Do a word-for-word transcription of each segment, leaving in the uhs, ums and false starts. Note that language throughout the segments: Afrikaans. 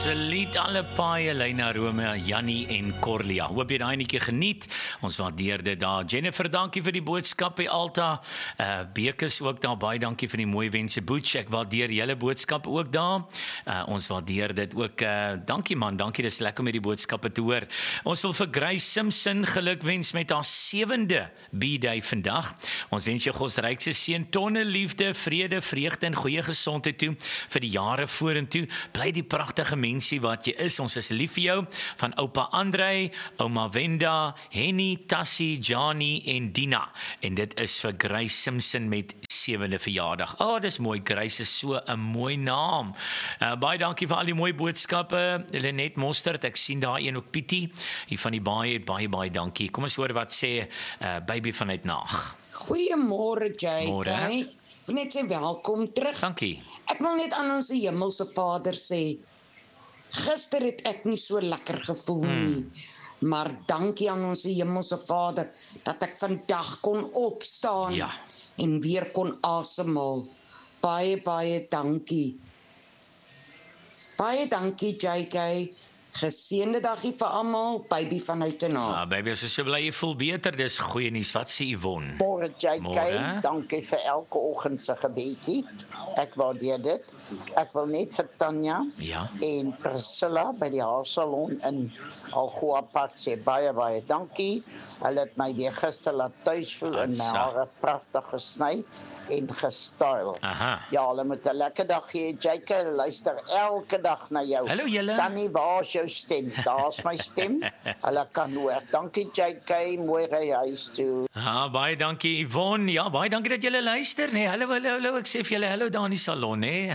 Salut alle paaie, Leina, Rome, Jannie en Corlia. Hoop jy daai netjie geniet. Ons waardeer dit daar. Jennifer, dankie vir die boodskap by Alta. Uh, Bekes ook daar, baie dankie vir die mooi wense. Boets, ek waardeer julle boodskap ook daar. Uh, ons waardeer dit ook. Uh, dankie man, dankie, dis lekker om hierdie boodskappe te hoor. Ons wil vir Grace Simpson gelukwens met haar sewende B-day vandag. Ons wens jou God se rykste seën, tonne liefde, vrede, vreugde en goeie gesondheid toe vir die jare vorentoe. Bly die pragtige mensie wat jy is, ons is lief vir jou, van oupa Andrei, ouma Wenda, Henny, Tassie, Johnny en Dina, en dit is vir Grace Simpson met sewende verjaardag. Oh, dis mooi, Grace is so 'n mooi naam. Uh, baie dankie vir al die mooi boodskappe, Lenet Mostert, ek sien daar een ook, Pietie, hier van die baie, baie, baie dankie. Kom ons hoor wat sê uh, baby vanuit Naag. Goeiemôre, Jay. Môre. Ek net sê welkom terug. Dankie. Ek wil net aan ons hemelse Vader sê, gister het ek nie so lekker gevoel nie, hmm. maar dankie aan ons hemelse Vader, dat ek vandag kon opstaan ja. en weer kon asemhaal. Baie, baie dankie. Baie dankie, J K. Geseënde dagie vir almal, baby vanuit die naam. Ja, baby, as jy so bly jy voel beter, dis goeie nuus. Wat sê Yvonne? Môre J K, Môre. dankie vir elke oggend se gebedjie. Ek waardeer dit. Ek wil net vir Tanya Ja. en Priscilla by die haarsalon in Algoa Park sê baie baie dankie. Hulle het my weer gister laat tuis voel en my Atsa. hare pragtig gesny en gestyle. Aha. Ja, hulle moet 'n lekker dag hê. J K, luister elke dag na jou. Hallo julle. Tannie, waar is jou stem? Daar's my stem. Hulle kan hoor. Dankie J K, mooi ry huis toe. Ah, baie dankie Yvonne. Ja, baie dankie dat julle luister, nee. Hallo, hallo, hallo. Ek sê vir julle hallo daar in die salon, nee.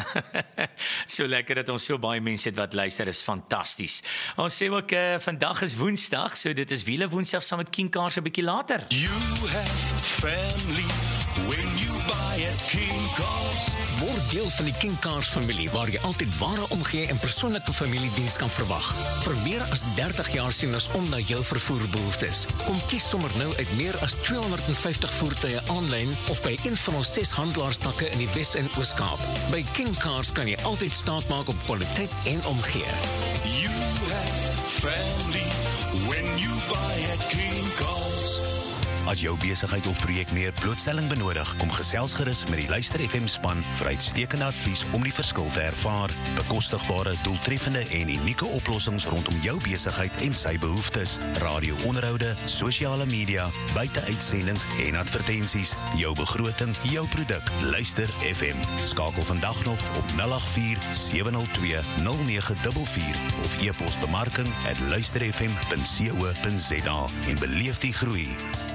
So lekker dat ons so baie mense het wat luister, is fantasties. Ons sê ook uh, vandag is Woensdag, so dit is wiele Woensdag saam met King Cars 'n bietjie later. You have family when you buy a King Cars. Word deel van die King Cars familie, waar jy altyd ware omgee en persoonlike familiediens kan verwag. Vir meer as dertig jaar sien ons om na jou vervoerbehoeftes. Kom kies sommer nou uit meer as tweehonderdvyftig voertuie aanlyn of by een van ons ses handelaarstakke in die Wes- en Oos-Kaap. By King Cars kan jy altyd staat maak op kwaliteit en omgee. You have family when you buy a King Cars. As jou besigheid of projek meer blootstelling benodig, kom gesels gerus met die Luister F M span vir uitstekende advies om die verskil te ervaar. Bekostigbare, doeltreffende en unieke oplossings rondom jou besigheid en sy behoeftes. Radio-onderhoude, sosiale media, buiteuitsendings en advertensies. Jou begroting, jou produk. Luister F M. Skakel vandag nog op nul agt vier sewe nul twee nul nege vier vier of e-pos bemarking at luisterfm punt co punt za en beleef die groei.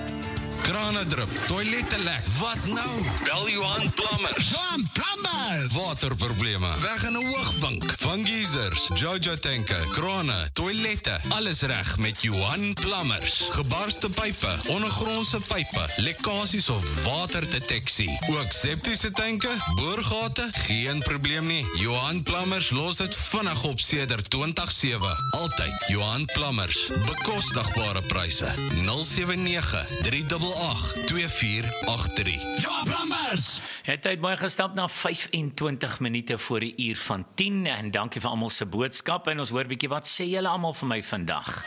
Krane drup, toilette lek. Wat nou? Bel Johan Plumbers. Johan Plumbers! Waterprobleme, weg in 'n hoogvink. Van geysers, Jojo tanke, krane, toilette, alles reg met Johan Plumbers. Gebarste pype, ondergrondse pype, lekkasies of waterdeteksie. Ook septiese tanke, boorgate, geen probleem nie. Johan Plumbers los dit vinnig op sedert twintig sewe. Altyd Johan Plumbers. Bekostigbare pryse. nul sewe nege drie agt agt twee vier agt drie. Johan Plumbers! Het tyd baie gestap na vyf-en-twintig minute voor die uur van tien en dankie vir almal se boodskappe en ons hoor bietjie wat sê julle almal vir my vandag.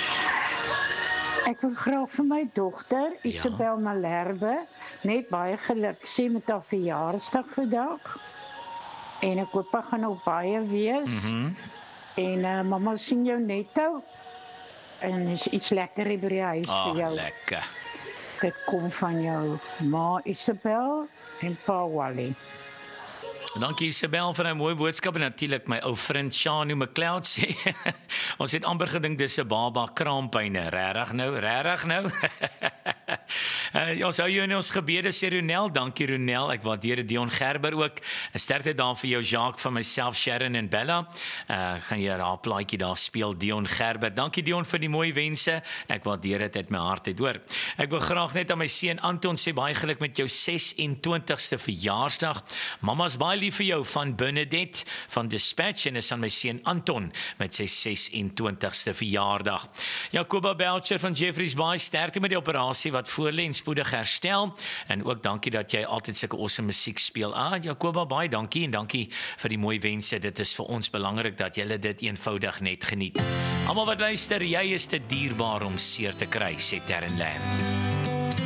Ek wil graag vir my dogter, Isabel ja. Malherbe, net baie geluk sê met haar verjaarsdag vandag. En ek hoop haar gaan ook baie wees. Mhm. En uh, mamma sien jou netto. En is iets lekker hier by die huis Ah, vir jou. lekker. Dit kom van jou ma Isabel en pa Wally. Dankie Isabel vir 'n mooi boodskap en natuurlik my ou vriend Shanu McLeod sê ons het amper gedink dis 'n baba kraampyne. Regtig nou, regtig nou. uh, ons hou jou in ons gebede sê Ronel, dankie Ronel. Ek waardeer dit Dion Gerber ook. 'n Sterkte daar vir jou Jacques, van myself Sharon en Bella. Uh, gaan jy haar plaatjie daar speel Dion Gerber. Dankie Dion vir die mooi wense. Ek waardeer dit uit my hart uit hoor. Ek wil graag net aan my seun Anton sê baie geluk met jou ses-en-twintigste verjaarsdag. Mama's baie lief vir jou van Bernadette van Dispatch en is aan my seun Anton met sy ses-en-twintigste verjaardag. Jacoba Belcher van Jeffreys Bay, sterkte met die operasie wat voorlê en spoedig herstel en ook dankie dat jy altyd sulke awesome musiek speel. Ah, Jacoba, baie dankie en dankie vir die mooi wense. Dit is vir ons belangrik dat julle dit eenvoudig net geniet. Almal wat luister, jy is te dierbaar om seer te kry, sê Terren Lam.